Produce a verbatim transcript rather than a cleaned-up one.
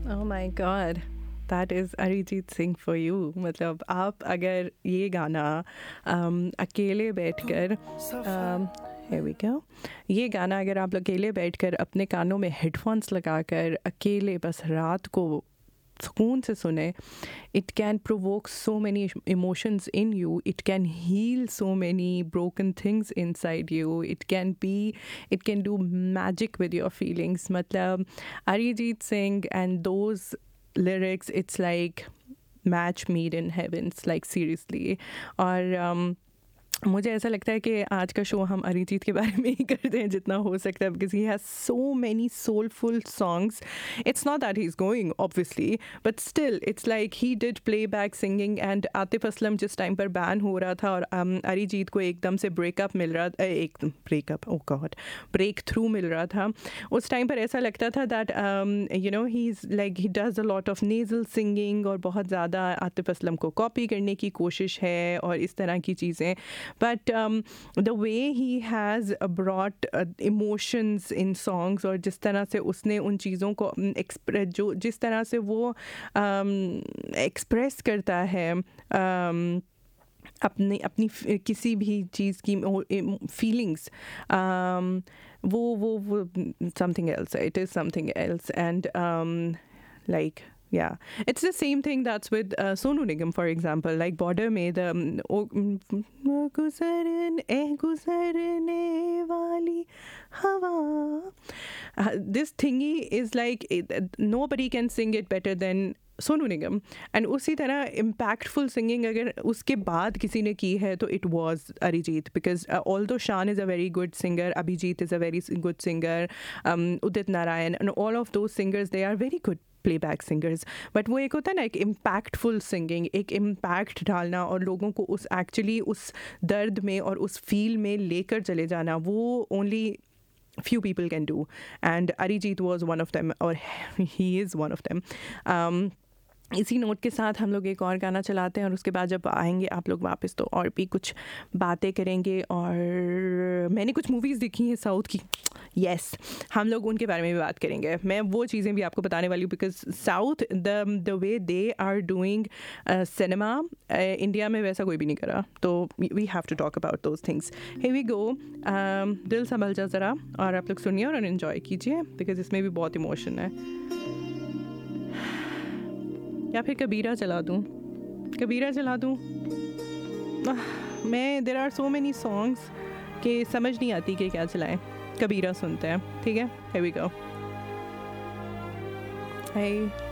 Oh my God, that is Arijit Singh for you. मतलब आप अगर ये गाना um, अकेले बैठकर um, here we go, ये गाना अगर आप अकेले बैठकर अपने कानों में हेडफोन्स लगाकर अकेले बस रात को सुकून से सुने, it can provoke so many emotions in you, it can heal so many broken things inside you, it can be it can do magic with your feelings. मतलब Arijit Singh and those lyrics, it's like match made in heavens, like seriously. और um, मुझे ऐसा लगता है कि आज का show हम अरिजीत के बारे में ही करते हैं जितना हो सकता है, because he has so many soulful songs. It's not that he is going obviously, but still it's like he did play back singing. And Atif Aslam जिस टाइम पर बैन हो रहा था और um, अरिजीत को एकदम से ब्रेकअप मिल रहा था, एक ब्रेकअप ओ गॉड ब्रेक थ्रू मिल रहा था, उस टाइम पर ऐसा लगता था that you know he is like he does a lot of nasal singing और बहुत ज़्यादा आतिफ असलम को कॉपी करने की कोशिश है और इस तरह की चीज़ें. But um, the way he has uh, brought uh, emotions in songs, और जिस तरह से उसने उन चीज़ों को एक्सप्रेस जो जिस तरह से वो एक्सप्रेस um, करता है um, अपनी अपनी किसी भी चीज़ की फीलिंग्स, um, वो वो वो something else, it is something else. And like yeah, it's the same thing that's with uh, Sonu Nigam, for example. Like Border made um, oh, guzarne guzarne wali hawa. Uh, this thingy is like it, nobody can sing it better than Sonu Nigam. And उसी तरह impactful singing अगर उसके बाद किसी ने की है तो it was Arijit, because although शान is a very good singer, Abhijit is a very good singer, Udit Narayan and all of those singers they are very good playback singers. But वो एक होता है ना एक इम्पैक्टफुल सिंगिंग, एक इम्पैक्ट डालना और लोगों को उस एक्चुअली उस दर्द में और उस फील में लेकर चले जाना, वो only few people can do, and Arijit was one of them, or he is one of them. um, इसी नोट के साथ हम लोग एक और गाना चलाते हैं और उसके बाद जब आएंगे आप लोग वापस तो और भी कुछ बातें करेंगे. और मैंने कुछ मूवीज़ देखी हैं साउथ की, यस yes, हम लोग उनके बारे में भी बात करेंगे. मैं वो चीज़ें भी आपको बताने वाली हूँ, because south the the way they are doing cinema India में वैसा कोई भी नहीं करा, तो we have to talk about those things. Hey we go, दिल संभल जा ज़रा, और आप लोग सुनिए और इन्जॉय कीजिए, बिकॉज इसमें भी बहुत इमोशन है. या फिर कबीरा चला दूँ, कबीरा चला दूँ. मैं there are so many songs कि समझ नहीं आती कि क्या चलाएं. कबीरा सुनते हैं, ठीक है. Here we go. Hey.